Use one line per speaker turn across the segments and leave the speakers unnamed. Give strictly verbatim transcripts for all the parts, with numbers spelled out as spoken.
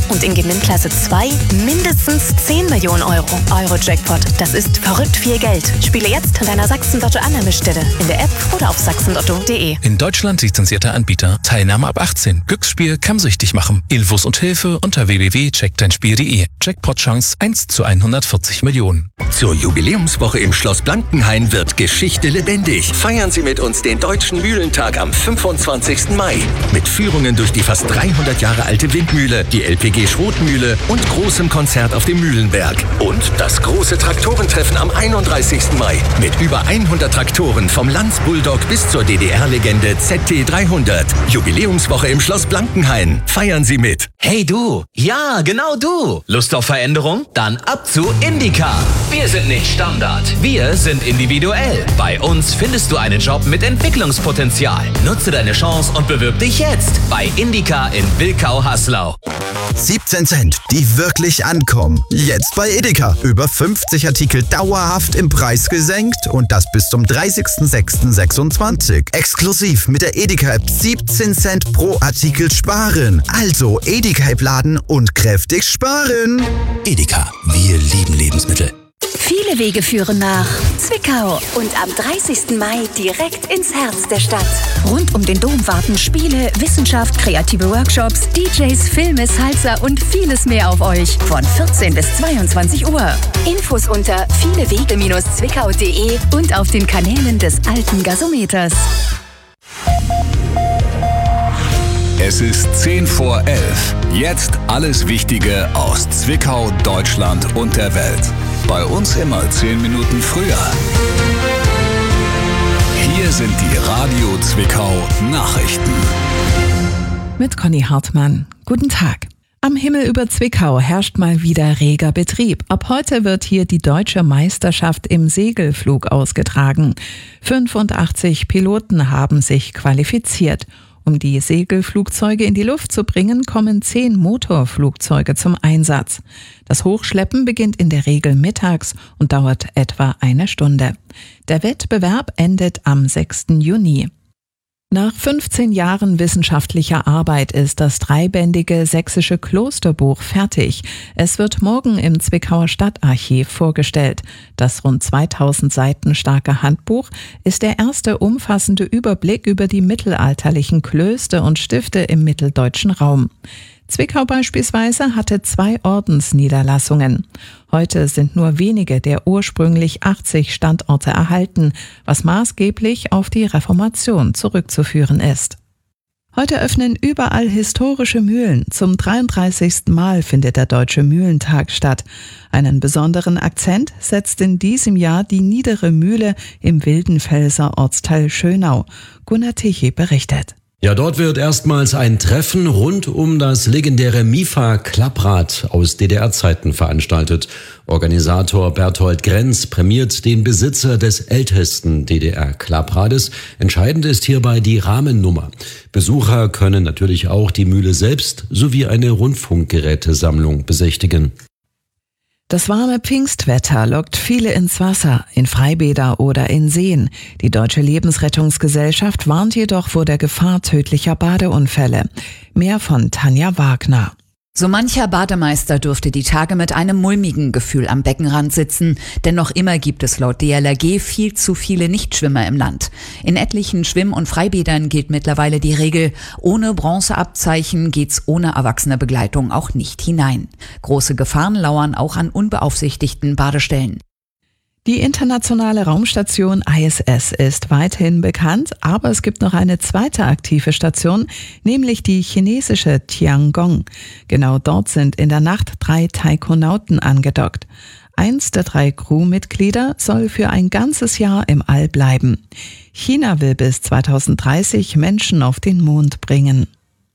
Und in Gewinnklasse zwei mindestens zehn Millionen Euro. Euro-Jackpot, das ist verrückt viel Geld. Spiele jetzt an deiner Sachsen-Lotto-Annahmestelle, in der App oder auf sachsenlotto punkt de.
In Deutschland lizenzierter Anbieter. Teilnahme ab achtzehn. Glücksspiel kann süchtig machen. Infos und Hilfe unter w w w punkt check dein spiel punkt de. Jackpot-Chance eins zu hundertvierzig Millionen.
Zur Jubiläumswoche im Schloss Blankenhain wird Geschichte lebendig. Feiern Sie mit uns den Deutschen Mühlentag am fünfundzwanzigsten Mai. Mit Führungen durch die fast dreihundert Jahre alte Windmühle, die L P G Schrotmühle und großem Konzert auf dem Mühlenberg. Und das große Traktorentreffen am einunddreißigsten Mai. Mit über hundert Traktoren vom Lanz Bulldog bis zur D D R-Legende Z T dreihundert. Jubiläumswoche im Schloss Blankenhain. Feiern Sie mit.
Hey du, ja, genau du. Lust auf Veränderung? Dann ab zu Indica. Wir sind nicht Standard, wir sind individuell. Bei uns findest du einen Job mit Entwicklungspotenzial. Nutze deine Chance und bewirb dich jetzt bei Indica in Wilkau-Haslau.
siebzehn Cent, die wirklich ankommen. Jetzt bei Edeka. Über fünfzig Artikel dauerhaft im Preis gesenkt und das bis zum dreißigsten sechsten sechsundzwanzig. Exklusiv mit der Edeka-App siebzehn Cent pro Artikel sparen. Also Edeka-App laden und kräftig sparen.
Edeka, wir lieben Lebensmittel.
Viele Wege führen nach Zwickau und am dreißigsten Mai direkt ins Herz der Stadt. Rund um den Dom warten Spiele, Wissenschaft, kreative Workshops, D Js, Filme, Salsa und vieles mehr auf euch. Von vierzehn bis zweiundzwanzig Uhr. Infos unter vielewege zwickau punkt de und auf den Kanälen des alten Gasometers.
Es ist zehn vor elf. Jetzt alles Wichtige aus Zwickau, Deutschland und der Welt. Bei uns immer zehn Minuten früher. Hier sind die Radio Zwickau Nachrichten.
Mit Conny Hartmann. Guten Tag. Am Himmel über Zwickau herrscht mal wieder reger Betrieb. Ab heute wird hier die deutsche Meisterschaft im Segelflug ausgetragen. fünfundachtzig Piloten haben sich qualifiziert. Um die Segelflugzeuge in die Luft zu bringen, kommen zehn Motorflugzeuge zum Einsatz. Das Hochschleppen beginnt in der Regel mittags und dauert etwa eine Stunde. Der Wettbewerb endet am sechsten Juni. Nach fünfzehn Jahren wissenschaftlicher Arbeit ist das dreibändige sächsische Klosterbuch fertig. Es wird morgen im Zwickauer Stadtarchiv vorgestellt. Das rund zweitausend Seiten starke Handbuch ist der erste umfassende Überblick über die mittelalterlichen Klöster und Stifte im mitteldeutschen Raum. Zwickau beispielsweise hatte zwei Ordensniederlassungen. Heute sind nur wenige der ursprünglich achtzig Standorte erhalten, was maßgeblich auf die Reformation zurückzuführen ist. Heute öffnen überall historische Mühlen. Zum dreiunddreißigsten Mal findet der Deutsche Mühlentag statt. Einen besonderen Akzent setzt in diesem Jahr die Niedere Mühle im Wildenfelser Ortsteil Schönau. Gunnar Tichy berichtet.
Ja, dort wird erstmals ein Treffen rund um das legendäre Mifa-Klapprad aus D D R-Zeiten veranstaltet. Organisator Berthold Grenz prämiert den Besitzer des ältesten D D R-Klapprades. Entscheidend ist hierbei die Rahmennummer. Besucher können natürlich auch die Mühle selbst sowie eine Rundfunkgerätesammlung besichtigen.
Das warme Pfingstwetter lockt viele ins Wasser, in Freibäder oder in Seen. Die Deutsche Lebensrettungsgesellschaft warnt jedoch vor der Gefahr tödlicher Badeunfälle. Mehr von Tanja Wagner.
So mancher Bademeister dürfte die Tage mit einem mulmigen Gefühl am Beckenrand sitzen, denn noch immer gibt es laut D L R G viel zu viele Nichtschwimmer im Land. In etlichen Schwimm- und Freibädern gilt mittlerweile die Regel, ohne Bronzeabzeichen geht's ohne erwachsene Begleitung auch nicht hinein. Große Gefahren lauern auch an unbeaufsichtigten Badestellen.
Die internationale Raumstation I S S ist weithin bekannt, aber es gibt noch eine zweite aktive Station, nämlich die chinesische Tiangong. Genau dort sind in der Nacht drei Taikonauten angedockt. Eins der drei Crewmitglieder soll für ein ganzes Jahr im All bleiben. China will bis zweitausenddreißig Menschen auf den Mond bringen.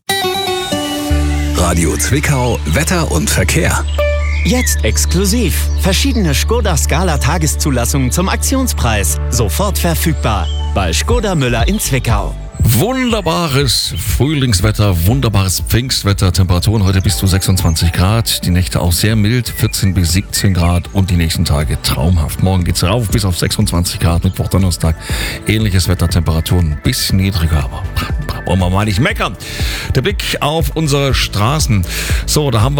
Radio Zwickau, Wetter und Verkehr.
Jetzt exklusiv. Verschiedene Skoda Scala Tageszulassungen zum Aktionspreis. Sofort verfügbar. Bei Skoda Müller in Zwickau.
Wunderbares Frühlingswetter, wunderbares Pfingstwetter, Temperaturen heute bis zu sechsundzwanzig Grad, die Nächte auch sehr mild, vierzehn bis siebzehn Grad und die nächsten Tage traumhaft. Morgen geht's rauf bis auf sechsundzwanzig Grad, Mittwoch, Donnerstag, ähnliches Wetter, Temperaturen ein bisschen niedriger, aber brauchen wir mal nicht meckern. Der Blick auf unsere Straßen. So, da haben wir